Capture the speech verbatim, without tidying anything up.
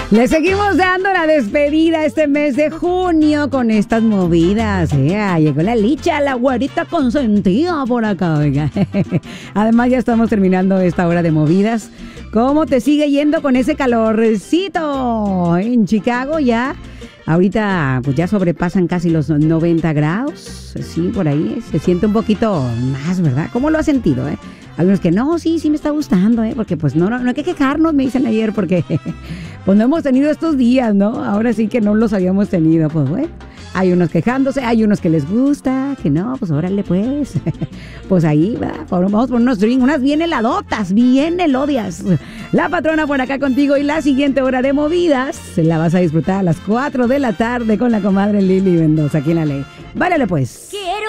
Le seguimos dando la despedida este mes de junio con estas movidas. Yeah, llegó la Licha, la güerita consentida por acá, oiga. Además ya estamos terminando esta hora de movidas. ¿Cómo te sigue yendo con ese calorcito? En Chicago ya, ahorita pues ya sobrepasan casi los noventa grados. Sí, por ahí se siente un poquito más, ¿verdad? ¿Cómo lo has sentido, eh? Algunos que no, sí, sí me está gustando, ¿eh? Porque pues no, no, no hay que quejarnos, me dicen ayer, porque pues no hemos tenido estos días, ¿no? Ahora sí que no los habíamos tenido, pues bueno. Hay unos quejándose, hay unos que les gusta, que no, pues órale pues. Pues ahí va, vamos por unos drinks, unas bien heladotas, bien elodias. La patrona por acá contigo y la siguiente hora de movidas la vas a disfrutar a las cuatro de la tarde con la comadre Lili Mendoza aquí en La Ley. Válale pues. Quiero